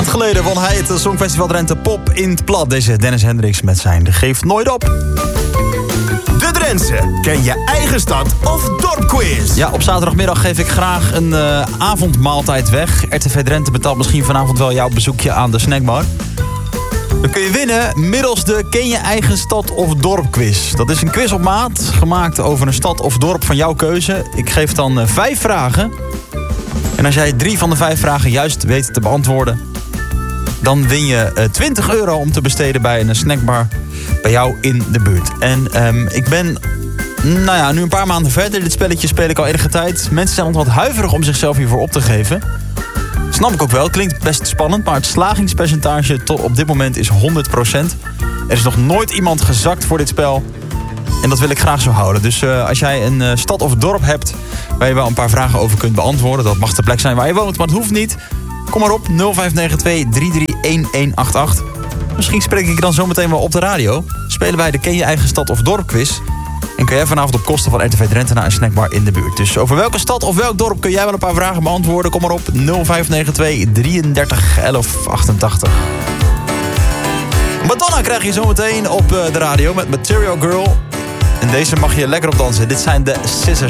geleden won hij het Songfestival Drenthe Pop in het plat. Deze Dennis Hendricks met zijn De Geeft Nooit Op. De Drentse. Ken je eigen stad of dorpquiz? Ja, op zaterdagmiddag geef ik graag een avondmaaltijd weg. RTV Drenthe betaalt misschien vanavond wel jouw bezoekje aan de snackbar. Dan kun je winnen middels de Ken je eigen stad of dorp quiz. Dat is een quiz op maat, gemaakt over een stad of dorp van jouw keuze. Ik geef dan 5 vragen. En als jij 3 van de 5 vragen juist weet te beantwoorden, dan win je €20 om te besteden bij een snackbar bij jou in de buurt. En ik ben nu een paar maanden verder. Dit spelletje speel ik al enige tijd. Mensen zijn wat huiverig om zichzelf hiervoor op te geven. Snap ik ook wel, klinkt best spannend, maar het slagingspercentage tot op dit moment is 100%. Er is nog nooit iemand gezakt voor dit spel. En dat wil ik graag zo houden. Dus als jij een stad of dorp hebt waar je wel een paar vragen over kunt beantwoorden, dat mag de plek zijn waar je woont, maar het hoeft niet. Kom maar op, 0592 331188. Misschien spreek ik je dan zometeen wel op de radio. Spelen wij de Ken je eigen stad of dorp quiz. En kun jij vanavond op kosten van RTV Drenthe naar een snackbar in de buurt. Dus over welke stad of welk dorp kun jij wel een paar vragen beantwoorden? Kom maar op, 0592 331188. Madonna krijg je zometeen op de radio met Material Girl. En deze mag je lekker op dansen. Dit zijn de Scissors.